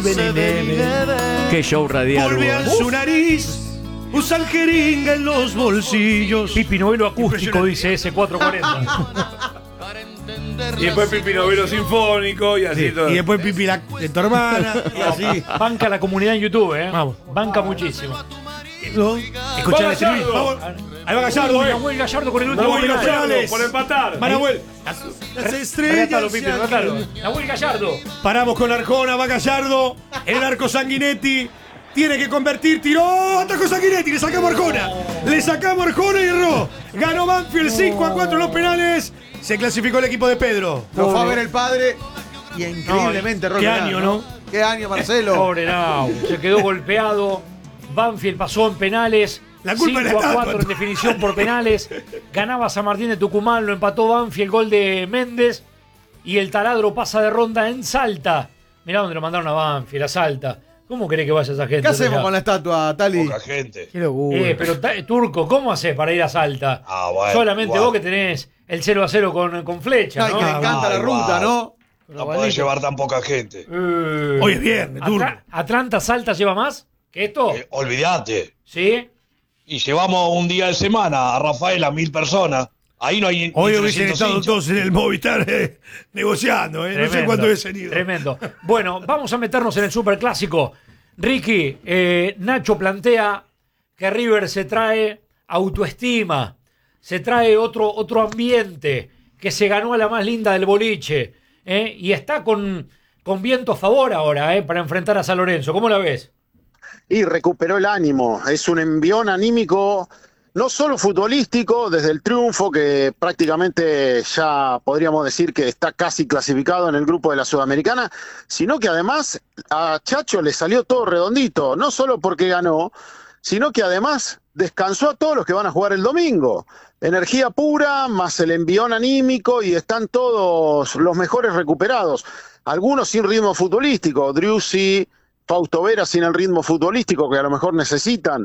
Qué show radial. Volve Hugo. su nariz. Usa el jeringa en los bolsillos. Pipi Novelo acústico, dice S440. Y después Pipi Novelo sinfónico y así todo. Y después Pipi de tu hermana. Y así. Banca la comunidad en YouTube, Vamos. Banca muchísimo. ¿No? Escuchá Va el estribillo. Gallardo. Vamos. Ahí va Gallardo, Nahuel Gallardo con el último Nahuel penal. Gallardo. Por empatar. Manahuel. Las estrellas. Retátalo, Pipi, se retátalo. han- Nahuel Gallardo. Paramos con Arjona, va Gallardo. En el arco Sanguinetti. Tiene que convertir, tiró, atacó Sanguinetti, le sacamos a Arjona. Le sacamos a Arjona y erró. Ganó Banfield 5-4 en los penales. Se clasificó el equipo de Pedro. Lo fue a ver el padre y increíblemente No, erró qué el penal, año, ¿no? Qué año, Marcelo. Pobre Nau. Se quedó golpeado. Banfield pasó en penales. La culpa es la 5-4 estatua. en definición por penales. Ganaba San Martín de Tucumán, lo empató Banfield, gol de Méndez. Y el taladro pasa de ronda en Salta. Mirá dónde lo mandaron a Banfield, a Salta. ¿Cómo querés que vaya esa gente? ¿Qué hacemos allá? con la estatua, Tali? Poca gente. Qué locura. Pero Turco, ¿cómo haces para ir a Salta? Bueno, Solamente igual. vos que tenés el 0-0 con flecha, No, y ¿no? que le encanta la igual. ruta, ¿no? No podés llevar tan poca gente. Hoy es viernes, Turco. ¿Atlanta-Salta lleva más que esto? Olvídate. ¿Sí? Y llevamos un día de semana a Rafael a 1000 personas. Ahí no hay Hoy ni hubiesen 300 estado hinchas. todos en el Movistar negociando, No sé cuánto hubiesen ido. Tremendo. Bueno, vamos a meternos en el superclásico. Ricky, Nacho plantea que River se trae autoestima, se trae otro ambiente, que se ganó a la más linda del boliche, y está con viento a favor ahora, para enfrentar a San Lorenzo. ¿Cómo la ves? Y recuperó el ánimo, es un envión anímico, no solo futbolístico, desde el triunfo, que prácticamente ya podríamos decir que está casi clasificado en el grupo de la Sudamericana, sino que además a Chacho le salió todo redondito, no solo porque ganó, sino que además descansó a todos los que van a jugar el domingo. Energía pura, más el envión anímico, y están todos los mejores recuperados. Algunos sin ritmo futbolístico, Driussi, Fausto Vera sin el ritmo futbolístico que a lo mejor necesitan,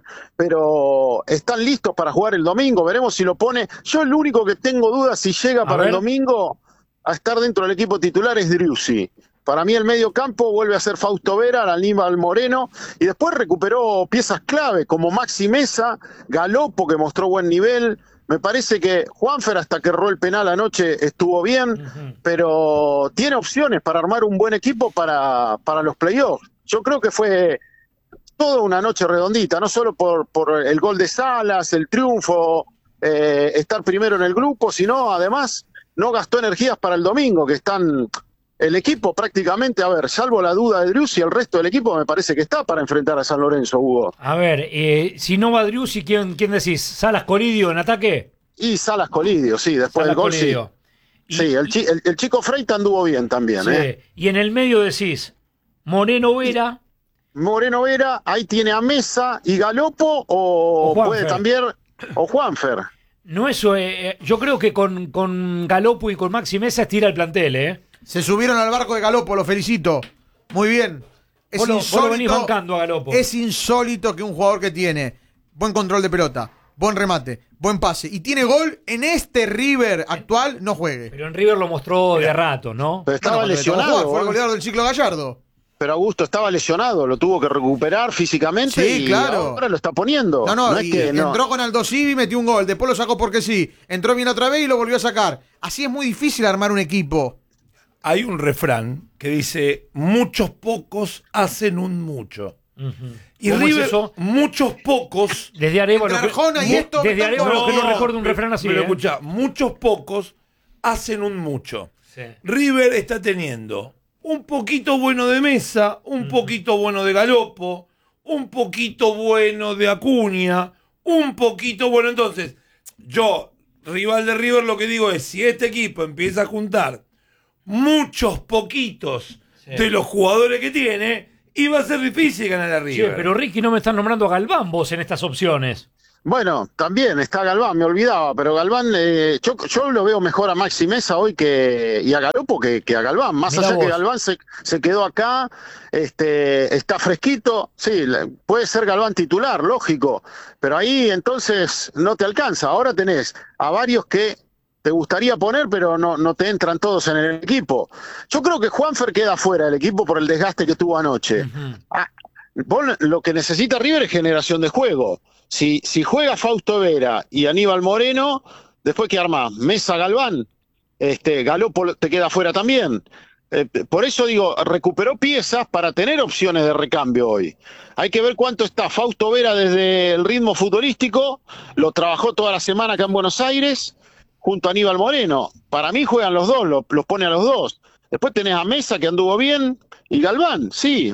pero están listos para jugar el domingo. Veremos si lo pone. Yo el único que tengo dudas si llega para el domingo a estar dentro del equipo titular es Driussi. Para mí el medio campo vuelve a ser Fausto Vera, Aníbal Moreno, y después recuperó piezas clave como Maxi Mesa, Galopo, que mostró buen nivel. Me parece que Juanfer, hasta que erró el penal anoche, estuvo bien, pero tiene opciones para armar un buen equipo para los playoffs. Yo creo que fue toda una noche redondita, no solo por el gol de Salas, el triunfo, estar primero en el grupo, sino además no gastó energías para el domingo, que están el equipo prácticamente, a ver, salvo la duda de Driussi, el resto del equipo me parece que está para enfrentar a San Lorenzo, Hugo. A ver, si no va Driussi, ¿quién decís? ¿Salas Colidio en ataque? Y Salas Colidio, sí, después Salas del gol, Colidio. sí. Sí, el chico Freita anduvo bien también, Sí. Y en el medio decís, Moreno Vera. Moreno Vera, ahí tiene a Mesa y Galopo, o puede Juanfer. también, o Juanfer. No eso, yo creo que con Galopo y con Maxi Mesa estira el plantel, Se subieron al barco de Galopo, lo felicito. Muy bien. Es Vos lo venís bancando a Galopo. Es insólito que un jugador que tiene buen control de pelota, buen remate, buen pase y tiene gol en este River actual, no juegue. Pero en River lo mostró de rato, ¿no? Pero estaba Bueno, cuando le tocó lesionado. jugar, fue el goleador del ciclo Gallardo. Pero Augusto estaba lesionado, lo tuvo que recuperar físicamente Sí, y claro. ahora lo está poniendo. No, es y que no. entró con Aldo Civi, metió un gol, después lo sacó porque sí, entró bien otra vez y lo volvió a sacar. Así es muy difícil armar un equipo. Hay un refrán que dice, muchos pocos hacen un mucho. Y ¿Cómo es River, eso? muchos pocos... Desde Arevalo, Entre Arjona y esto, desde me Arevalo están que no con- recuerdo un refrán así. Pero escuchá, muchos pocos hacen un mucho. Sí. River está teniendo un poquito bueno de Mesa, un poquito bueno de Galopo, un poquito bueno de Acuña, un poquito bueno. Entonces, yo, rival de River, lo que digo es, si este equipo empieza a juntar muchos poquitos de los jugadores que tiene, iba a ser difícil ganar a Sí, River. pero Ricky, no me están nombrando a Galván vos en estas opciones. Bueno, también está Galván, me olvidaba, pero Galván, yo lo veo mejor a Maxi Mesa hoy y a Galopo que a Galván. Más Mirá allá vos. que Galván se quedó acá, está fresquito, sí, puede ser Galván titular, lógico, pero ahí entonces no te alcanza. Ahora tenés a varios que te gustaría poner, pero no te entran todos en el equipo. Yo creo que Juanfer queda fuera del equipo por el desgaste que tuvo anoche. Lo que necesita River es generación de juego. Si juega Fausto Vera y Aníbal Moreno, después ¿qué armás? Mesa, Galván, Galopo te queda fuera también. Por eso digo, recuperó piezas para tener opciones de recambio hoy. Hay que ver cuánto está Fausto Vera desde el ritmo futbolístico, lo trabajó toda la semana acá en Buenos Aires, junto a Aníbal Moreno. Para mí juegan los dos, los pone a los dos. Después tenés a Mesa, que anduvo bien, y Galván, sí,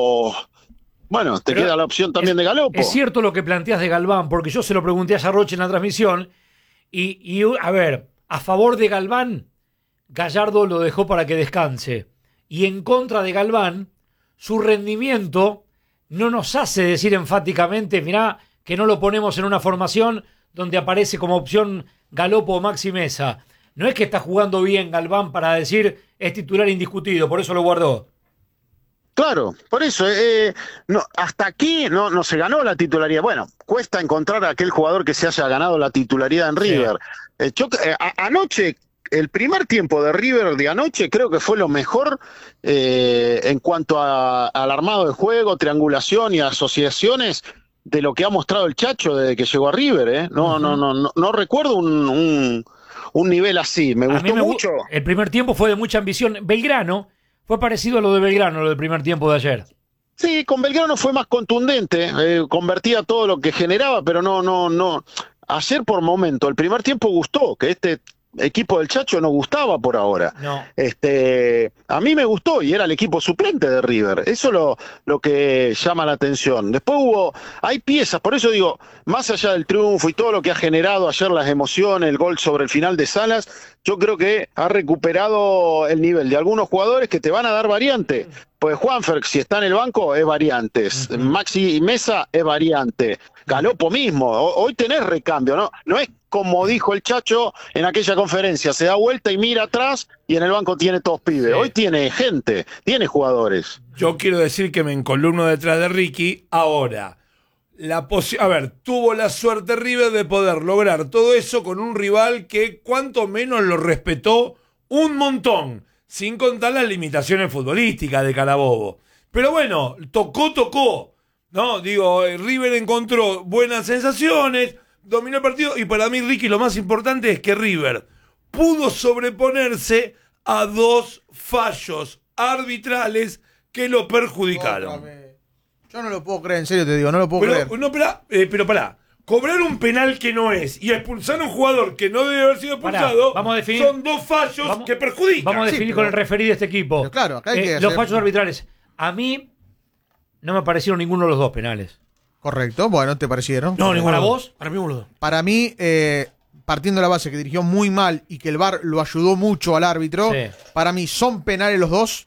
bueno, te queda la opción también de Galopo. Es cierto lo que planteas de Galván, porque yo se lo pregunté a Sarroche en la transmisión, y a ver, a favor de Galván, Gallardo lo dejó para que descanse. Y en contra de Galván, su rendimiento no nos hace decir enfáticamente, mirá, que no lo ponemos en una formación donde aparece como opción Galopo o Maxi Mesa. No es que está jugando bien Galván para decir es titular indiscutido, por eso lo guardó. Claro, por eso, hasta aquí no se ganó la titularidad. Bueno, cuesta encontrar a aquel jugador que se haya ganado la titularidad en River. Sí. Anoche, el primer tiempo de River de anoche creo que fue lo mejor en cuanto al armado de juego, triangulación y asociaciones de lo que ha mostrado el Chacho desde que llegó a River. No recuerdo un nivel así, me gustó mucho. El primer tiempo fue de mucha ambición. Belgrano fue parecido a lo de Belgrano, lo del primer tiempo de ayer. Sí, con Belgrano fue más contundente, convertía todo lo que generaba, pero no. Ayer por momento, el primer tiempo gustó, que este equipo del Chacho no gustaba por ahora. No. A mí me gustó y era el equipo suplente de River. Eso es lo que llama la atención. Después hay piezas, por eso digo, más allá del triunfo y todo lo que ha generado ayer las emociones, el gol sobre el final de Salas, yo creo que ha recuperado el nivel de algunos jugadores que te van a dar variante. Pues Juanfer, si está en el banco, es variantes. Maxi Mesa es variante. Galopo mismo. Hoy tenés recambio, ¿no? No es como dijo el Chacho en aquella conferencia, se da vuelta y mira atrás y en el banco tiene todos pibes. Sí. Hoy tiene gente, tiene jugadores. Yo quiero decir que me encolumno detrás de Ricky. Ahora, tuvo la suerte River de poder lograr todo eso con un rival que cuanto menos lo respetó un montón, sin contar las limitaciones futbolísticas de Carabobo. Pero bueno, tocó. No, digo, River encontró buenas sensaciones, dominó el partido y para mí, Ricky, lo más importante es que River pudo sobreponerse a dos fallos arbitrales que lo perjudicaron. Yo no lo puedo creer, en serio te digo, no lo puedo creer. Pero pará, cobrar un penal que no es y expulsar a un jugador que no debe haber sido expulsado, vamos a definir, son dos fallos que perjudican. Vamos a definir con el referí de este equipo. Pero claro, acá hay que los fallos arbitrales. A mí no me parecieron ninguno de los dos penales. Correcto, bueno, ¿te parecieron? No, ninguno. ¿Para vos? Para mí ninguno de los dos. Para mí, partiendo de la base que dirigió muy mal y que el VAR lo ayudó mucho al árbitro, sí. Para mí son penales los dos.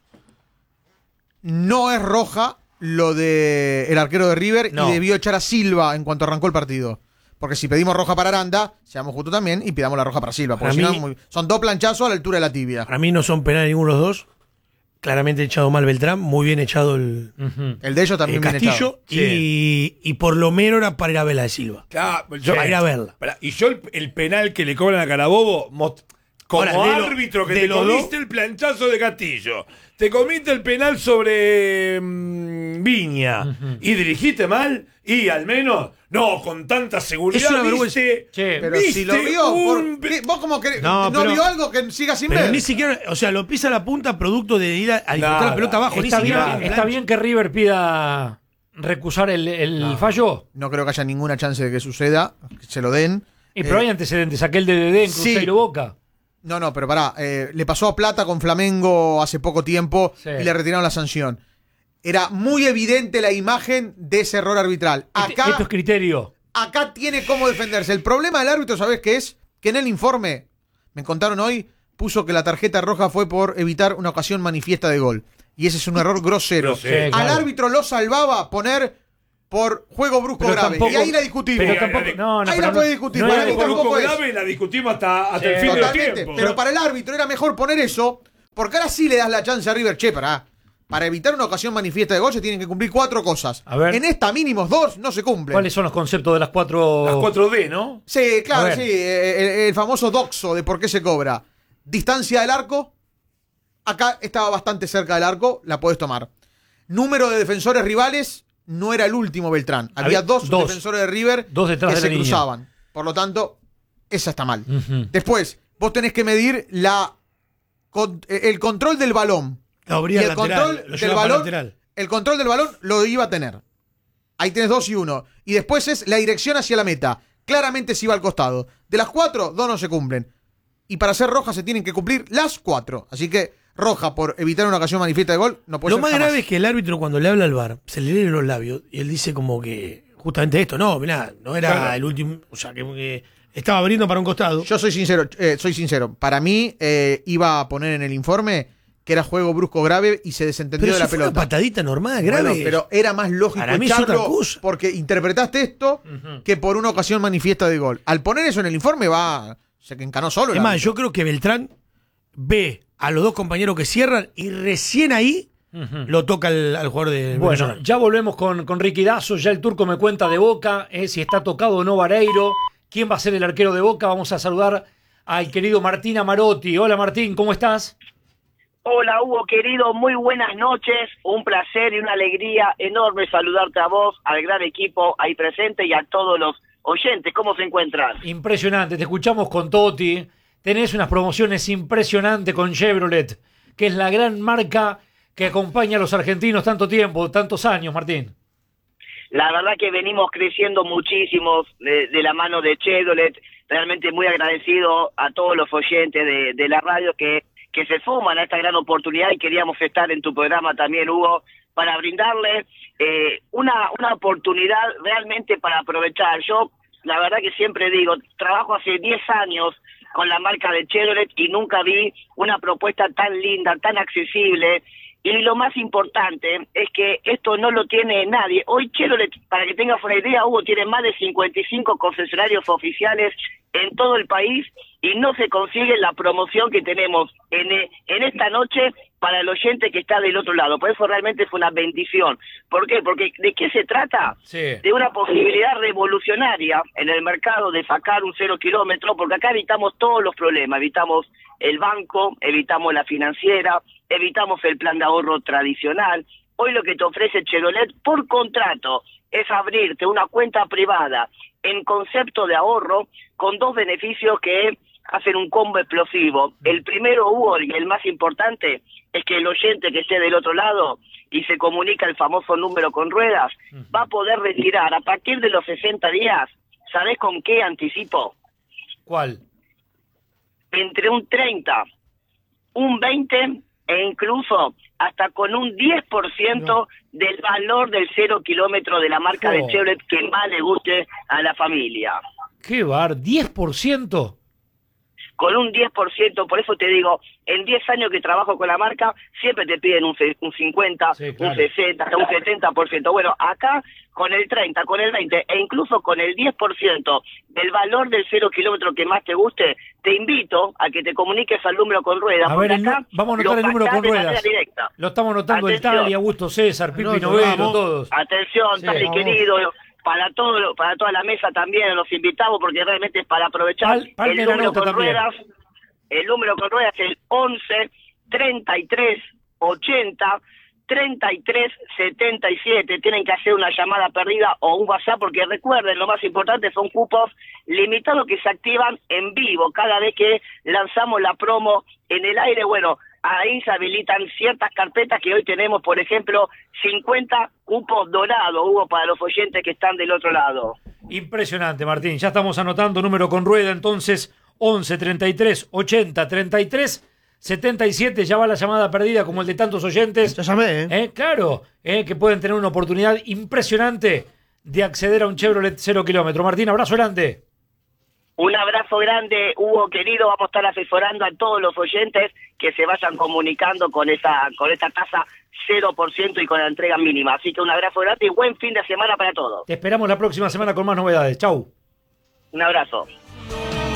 No es roja lo de el arquero de River y debió echar a Silva en cuanto arrancó el partido. Porque si pedimos roja para Aranda, seamos justos también y pidamos la roja para Silva. Porque si no, son dos planchazos a la altura de la tibia. Para mí no son penales ninguno de los dos. Claramente echado mal Beltrán, muy bien echado el de ellos también bien Castillo, echado. Y por lo menos era para ir a ver la de Silva. Claro, para ir a verla. Y yo el penal que le cobran a Carabobo, como ahora, árbitro que te comiste el planchazo de Castillo, te comiste el penal sobre Viña y dirigiste mal y al menos con tanta seguridad. Es una vergüenza. Pero si lo vio, vos como que no vio algo que siga sin ver. Ni siquiera, o sea, lo pisa la punta producto de ir a disfrutar la pelota abajo. Está bien que River pida recusar el fallo. No creo que haya ninguna chance de que suceda, que se lo den. Pero hay antecedentes, aquel de Dedé en Cruzeiro Boca. No, pero pará, le pasó a Plata con Flamengo hace poco tiempo y le retiraron la sanción. Era muy evidente la imagen de ese error arbitral. Acá, esto es criterio. Acá tiene cómo defenderse. El problema del árbitro, ¿sabés qué es? Que en el informe, me contaron hoy, puso que la tarjeta roja fue por evitar una ocasión manifiesta de gol. Y ese es un error grosero. Al árbitro lo salvaba poner por juego brusco grave. Y ahí la discutimos. Pero tampoco, ahí la puede discutir. Para mí tampoco es. Grave la discutimos hasta el fin del tiempo. Pero para el árbitro era mejor poner eso, porque ahora sí le das la chance a River. Pará. para evitar una ocasión manifiesta de gol se tienen que cumplir 4 cosas. A ver. En esta mínimos 2 no se cumplen. ¿Cuáles son los conceptos de las 4? Las 4D, ¿no? Sí, A claro, ver. sí. El famoso doxo de por qué se cobra. Distancia del arco. Acá estaba bastante cerca del arco, la podés tomar. Número de defensores rivales, no era el último Beltrán. Había dos defensores de River dos detrás que de la se línea. cruzaban. Por lo tanto, esa está mal. Ujú. Después, vos tenés que medir el control del balón. La Y abría el lateral, control lo del lleva para balón, lateral. el control del balón lo iba a tener. Ahí tenés 2 y 1. Y después es la dirección hacia la meta. Claramente se iba al costado. De las 4, 2 no se cumplen. Y para ser roja se tienen que cumplir las 4. Así que roja por evitar una ocasión manifiesta de gol no puede Lo ser más jamás. grave es que el árbitro cuando le habla al VAR se le leen los labios y él dice como que justamente esto, no, mirá, no era Claro. el último, o sea, que estaba abriendo para un costado. Yo soy sincero. Para mí iba a poner en el informe que era juego brusco grave y se desentendió Pero de si la fue una pelota. patadita normal, grave. Bueno, pero era más lógico Para mí es otra echarlo cosa. porque interpretaste esto que por una ocasión manifiesta de gol. Al poner eso en el informe se encanó solo. el Es más, árbitro. yo creo que Beltrán ve a los dos compañeros que cierran y recién ahí lo toca al jugador de Bueno, Venezolano. ya volvemos con Ricky Dazo. Ya el turco me cuenta de Boca, si está tocado o no Vareiro. ¿Quién va a ser el arquero de Boca? Vamos a saludar al querido Martín Amarotti. Hola Martín, ¿cómo estás? Hola Hugo, querido, muy buenas noches, un placer y una alegría enorme saludarte a vos, al gran equipo ahí presente y a todos los oyentes. ¿Cómo se encuentran? Impresionante, te escuchamos con Totti. Tenés unas promociones impresionantes con Chevrolet, que es la gran marca que acompaña a los argentinos tanto tiempo, tantos años, Martín. La verdad que venimos creciendo muchísimo de la mano de Chevrolet, realmente muy agradecido a todos los oyentes de la radio que se suman a esta gran oportunidad y queríamos estar en tu programa también, Hugo, para brindarle una oportunidad realmente para aprovechar. Yo, la verdad que siempre digo, trabajo hace 10 años con la marca de Chevrolet y nunca vi una propuesta tan linda, tan accesible. Y lo más importante es que esto no lo tiene nadie. Hoy Chevrolet, para que tengas una idea, Hugo, tiene más de 55 concesionarios oficiales en todo el país y no se consigue la promoción que tenemos en esta noche para el oyente que está del otro lado. Por eso realmente fue una bendición. ¿Por qué? Porque ¿de qué se trata? Sí. De una posibilidad revolucionaria en el mercado de sacar un 0 kilómetro, porque acá evitamos todos los problemas, evitamos el banco, evitamos la financiera, evitamos el plan de ahorro tradicional. Hoy lo que te ofrece Chevrolet por contrato es abrirte una cuenta privada en concepto de ahorro con 2 beneficios que hacen un combo explosivo. El primero, Hugo, y el más importante, es que el oyente que esté del otro lado y se comunica el famoso número con ruedas, va a poder retirar a partir de los 60 días, ¿sabés con qué anticipo? ¿Cuál? Entre un 30, un 20 e incluso hasta con un 10% del valor del 0 kilómetro de la marca de Chevrolet que más le guste a la familia. ¿Qué bar? ¿10%? Con un 10%, por eso te digo, en 10 años que trabajo con la marca, siempre te piden un 50, Sí, claro. un 60, un 70%. Bueno, acá con el 30, con el 20 e incluso con el 10% del valor del 0 kilómetro que más te guste, te invito a que te comuniques al número con ruedas. A ver, porque acá vamos a anotar lo el número pagás con de manera ruedas. directa. Lo estamos anotando el Atención. Tali, Augusto César, Pipi Anoto, Novelo, vamos. todos. Atención, Sí, Tali, vamos. querido, para toda la mesa también los invitamos porque realmente es para aprovechar Palmer el número anota con también. ruedas. El número con ruedas es el 11 33 80 33 77. Tienen que hacer una llamada perdida o un WhatsApp porque recuerden, lo más importante son cupos limitados que se activan en vivo cada vez que lanzamos la promo en el aire. Bueno, ahí se habilitan ciertas carpetas que hoy tenemos, por ejemplo, 50 cupos dorados, Hugo, para los oyentes que están del otro lado. Impresionante, Martín. Ya estamos anotando número con rueda, entonces 11 33 80 33 77. Ya va la llamada perdida como el de tantos oyentes. Ya llamé, Claro, que pueden tener una oportunidad impresionante de acceder a un Chevrolet 0 kilómetro. Martín, abrazo grande. Un abrazo grande, Hugo, querido. Vamos a estar asesorando a todos los oyentes que se vayan comunicando con esta tasa 0% y con la entrega mínima. Así que un abrazo grande y buen fin de semana para todos. Te esperamos la próxima semana con más novedades. Chau. Un abrazo.